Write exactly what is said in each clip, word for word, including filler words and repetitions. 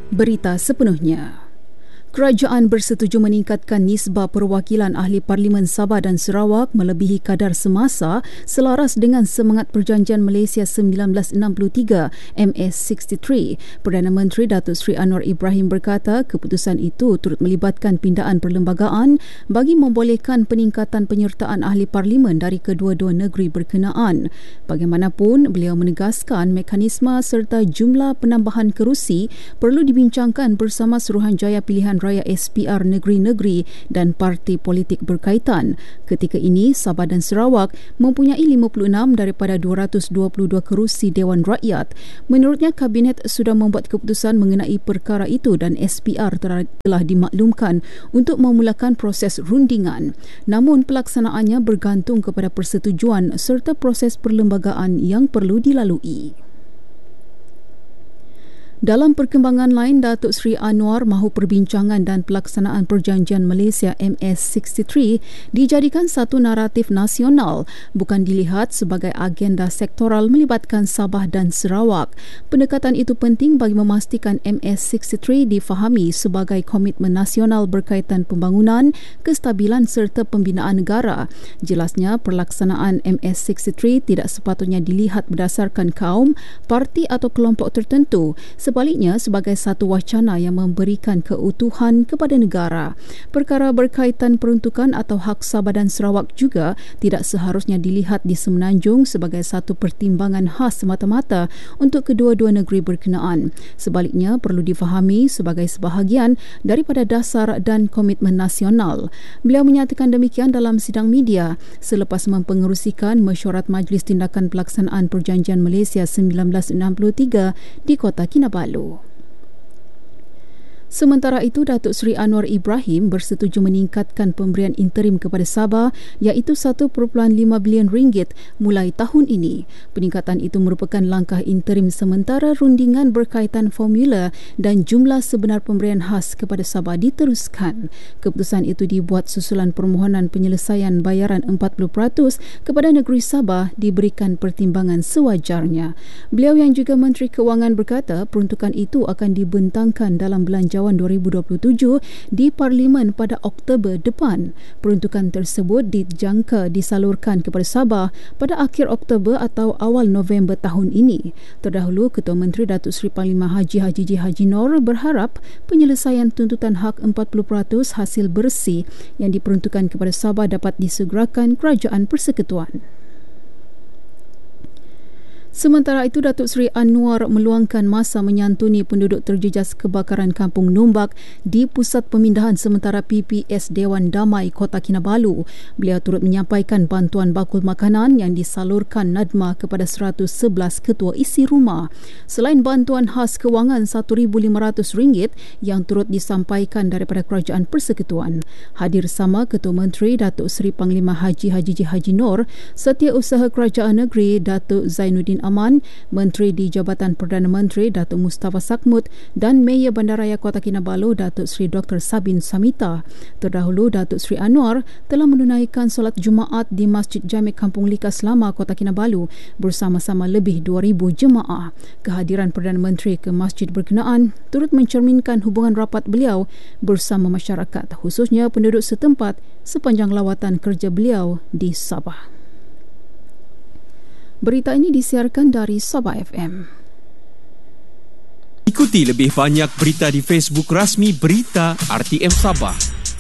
Berita sepenuhnya. Kerajaan bersetuju meningkatkan nisbah perwakilan ahli Parlimen Sabah dan Sarawak melebihi kadar semasa selaras dengan semangat Perjanjian Malaysia seribu sembilan ratus enam puluh tiga M S enam puluh tiga. Perdana Menteri Datuk Seri Anwar Ibrahim berkata keputusan itu turut melibatkan pindaan perlembagaan bagi membolehkan peningkatan penyertaan ahli Parlimen dari kedua-dua negeri berkenaan. Bagaimanapun, beliau menegaskan mekanisme serta jumlah penambahan kerusi perlu dibincangkan bersama Suruhanjaya Pilihan Raya S P R negeri-negeri dan parti politik berkaitan. Ketika ini, Sabah dan Sarawak mempunyai lima puluh enam daripada dua ratus dua puluh dua kerusi Dewan Rakyat. Menurutnya, Kabinet sudah membuat keputusan mengenai perkara itu dan S P R telah dimaklumkan untuk memulakan proses rundingan. Namun, pelaksanaannya bergantung kepada persetujuan serta proses perlembagaan yang perlu dilalui. Dalam perkembangan lain, Datuk Seri Anwar mahu perbincangan dan pelaksanaan Perjanjian Malaysia M S enam puluh tiga dijadikan satu naratif nasional, bukan dilihat sebagai agenda sektoral melibatkan Sabah dan Sarawak. Pendekatan itu penting bagi memastikan M S enam puluh tiga difahami sebagai komitmen nasional berkaitan pembangunan, kestabilan serta pembinaan negara. Jelasnya, pelaksanaan M S enam puluh tiga tidak sepatutnya dilihat berdasarkan kaum, parti atau kelompok tertentu. Sebaliknya, sebagai satu wacana yang memberikan keutuhan kepada negara. Perkara berkaitan peruntukan atau hak Sabah dan Sarawak juga tidak seharusnya dilihat di Semenanjung sebagai satu pertimbangan khas semata-mata untuk kedua-dua negeri berkenaan. Sebaliknya, perlu difahami sebagai sebahagian daripada dasar dan komitmen nasional. Beliau menyatakan demikian dalam sidang media selepas mempengerusikan mesyuarat Majlis Tindakan Pelaksanaan Perjanjian Malaysia seribu sembilan ratus enam puluh tiga di Kota Kinabalu. Sementara itu, Datuk Seri Anwar Ibrahim bersetuju meningkatkan pemberian interim kepada Sabah iaitu satu perpuluhan lima bilion ringgit mulai tahun ini. Peningkatan itu merupakan langkah interim sementara rundingan berkaitan formula dan jumlah sebenar pemberian khas kepada Sabah diteruskan. Keputusan itu dibuat susulan permohonan penyelesaian bayaran empat puluh peratus kepada negeri Sabah diberikan pertimbangan sewajarnya. Beliau yang juga Menteri Kewangan berkata peruntukan itu akan dibentangkan dalam belanjawan dua ribu dua puluh tujuh di Parlimen pada Oktober depan. Peruntukan tersebut dijangka disalurkan kepada Sabah pada akhir Oktober atau awal November tahun ini. Terdahulu, Ketua Menteri Datuk Seri Panglima Haji Haji J. Haji Noor berharap penyelesaian tuntutan hak empat puluh peratus hasil bersih yang diperuntukkan kepada Sabah dapat disegerakan Kerajaan Persekutuan. Sementara itu, Datuk Seri Anwar meluangkan masa menyantuni penduduk terjejas kebakaran Kampung Numbak di Pusat Pemindahan Sementara P P S Dewan Damai Kota Kinabalu. Beliau turut menyampaikan bantuan bakul makanan yang disalurkan Nadma kepada seratus sebelas ketua isi rumah. Selain bantuan khas kewangan satu ribu lima ratus ringgit yang turut disampaikan daripada Kerajaan Persekutuan. Hadir sama Ketua Menteri Datuk Seri Panglima Haji Haji J. Haji Noor, Setiausaha Kerajaan Negeri Datuk Zainuddin Aman, Menteri di Jabatan Perdana Menteri Datuk Mustafa Sakmut dan Mayor Bandaraya Kota Kinabalu Datuk Seri Doktor Sabin Samita. Terdahulu, Datuk Seri Anwar telah menunaikan solat Jumaat di Masjid Jami' Kampung Likas Lama Kota Kinabalu bersama-sama lebih dua ribu jemaah. Kehadiran Perdana Menteri ke masjid berkenaan turut mencerminkan hubungan rapat beliau bersama masyarakat, khususnya penduduk setempat sepanjang lawatan kerja beliau di Sabah. Berita ini disiarkan dari Sabah F M. Ikuti lebih banyak berita di Facebook rasmi Berita R T M Sabah.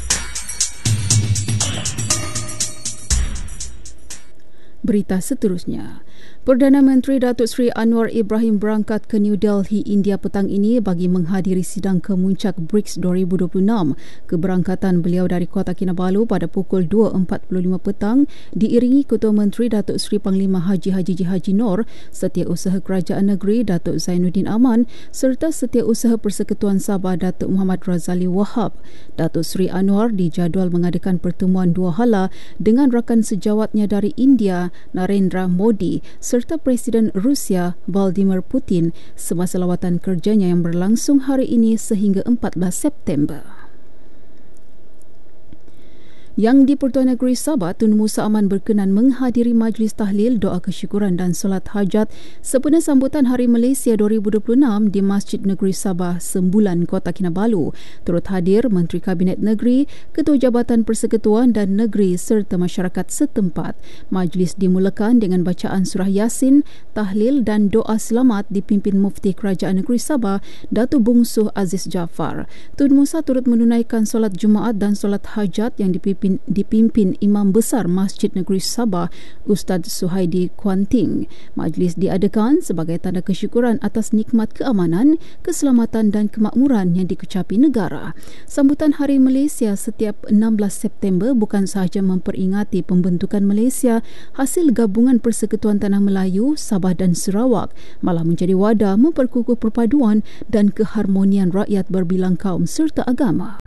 Berita seterusnya. Perdana Menteri Datuk Seri Anwar Ibrahim berangkat ke New Delhi, India petang ini bagi menghadiri sidang kemuncak B R I C S dua ribu dua puluh enam. Keberangkatan beliau dari Kota Kinabalu pada pukul dua empat puluh lima petang diiringi Ketua Menteri Datuk Seri Panglima Haji Haji J. Haji Noor, Setiausaha Kerajaan Negeri Datuk Zainuddin Aman serta Setiausaha Persekutuan Sabah Datuk Muhammad Razali Wahab. Datuk Seri Anwar dijadual mengadakan pertemuan dua hala dengan rakan sejawatnya dari India, Narendra Modi, serta Presiden Rusia Vladimir Putin semasa lawatan kerjanya yang berlangsung hari ini sehingga empat belas September. Yang di-Pertuan Negeri Sabah, Tun Musa Aman berkenan menghadiri majlis tahlil, doa kesyukuran dan solat hajat sempena sambutan Hari Malaysia dua ribu dua puluh enam di Masjid Negeri Sabah, Sembulan, Kota Kinabalu. Turut hadir Menteri Kabinet Negeri, Ketua Jabatan Persekutuan dan Negeri serta masyarakat setempat. Majlis dimulakan dengan bacaan surah Yasin, tahlil dan doa selamat dipimpin Mufti Kerajaan Negeri Sabah, Datuk Bungsuh Aziz Jaafar. Tun Musa turut menunaikan solat Jumaat dan solat hajat yang dipimpin dipimpin Imam Besar Masjid Negeri Sabah, Ustaz Suhaidi Kuanting. Majlis diadakan sebagai tanda kesyukuran atas nikmat keamanan, keselamatan dan kemakmuran yang dikecapi negara. Sambutan Hari Malaysia setiap enam belas September bukan sahaja memperingati pembentukan Malaysia hasil gabungan Persekutuan Tanah Melayu, Sabah dan Sarawak, malah menjadi wadah memperkukuh perpaduan dan keharmonian rakyat berbilang kaum serta agama.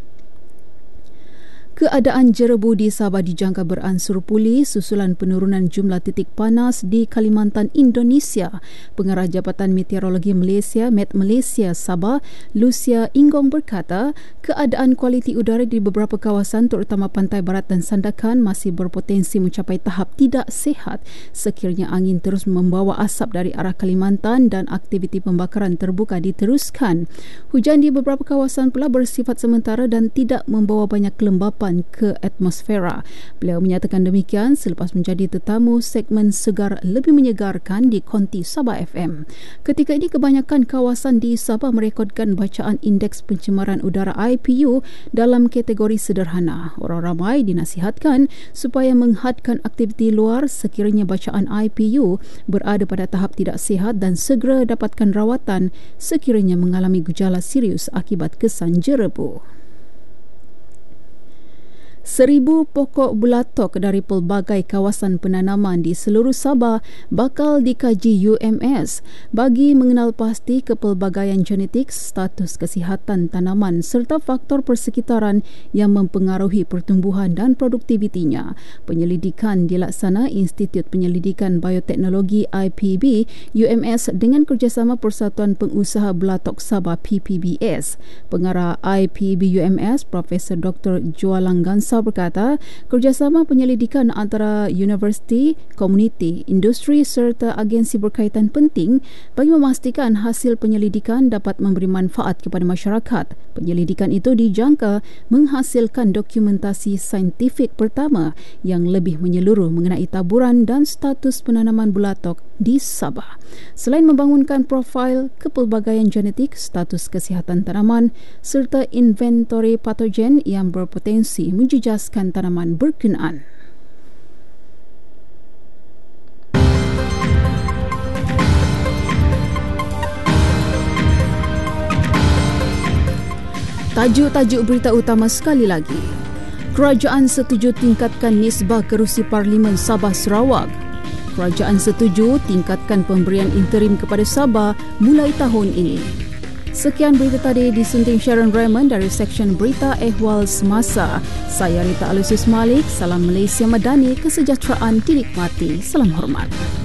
Keadaan jerebu di Sabah dijangka beransur pulih susulan penurunan jumlah titik panas di Kalimantan, Indonesia. Pengarah Jabatan Meteorologi Malaysia, Met Malaysia Sabah, Lucia Inggong berkata, keadaan kualiti udara di beberapa kawasan terutama pantai barat dan Sandakan masih berpotensi mencapai tahap tidak sihat sekiranya angin terus membawa asap dari arah Kalimantan dan aktiviti pembakaran terbuka diteruskan. Hujan di beberapa kawasan pula bersifat sementara dan tidak membawa banyak kelembapan ke atmosfera. Beliau menyatakan demikian selepas menjadi tetamu segmen Segar Lebih Menyegarkan di Konti Sabah F M. Ketika ini kebanyakan kawasan di Sabah merekodkan bacaan indeks pencemaran udara I P U dalam kategori sederhana. Orang ramai dinasihatkan supaya menghadkan aktiviti luar sekiranya bacaan I P U berada pada tahap tidak sihat dan segera dapatkan rawatan sekiranya mengalami gejala serius akibat kesan jerebu. Seribu pokok bulatok dari pelbagai kawasan penanaman di seluruh Sabah bakal dikaji U M S bagi mengenal pasti kepelbagaian genetik, status kesihatan tanaman serta faktor persekitaran yang mempengaruhi pertumbuhan dan produktivitinya. Penyelidikan dilaksana Institut Penyelidikan Bioteknologi I P B U M S dengan kerjasama Persatuan Pengusaha Belatok Sabah P P B S. Pengarah I P B U M S, Profesor Doktor Jualang Gansa berkata, kerjasama penyelidikan antara universiti, komuniti, industri serta agensi berkaitan penting bagi memastikan hasil penyelidikan dapat memberi manfaat kepada masyarakat. Penyelidikan itu dijangka menghasilkan dokumentasi saintifik pertama yang lebih menyeluruh mengenai taburan dan status penanaman bulatok di Sabah. Selain membangunkan profil kepelbagaian genetik, status kesihatan tanaman serta inventori patogen yang berpotensi menjejaskan tanaman berkenaan. Tajuk-tajuk berita utama sekali lagi. Kerajaan setuju tingkatkan nisbah kerusi Parlimen Sabah Sarawak. Kerajaan setuju tingkatkan pemberian interim kepada Sabah mulai tahun ini. Sekian berita tadi disunting Sharon Raymond dari Seksyen Berita Ehwal Semasa. Saya Rita Alusius Malik. Salam Malaysia Madani, kesejahteraan dinikmati. Salam hormat.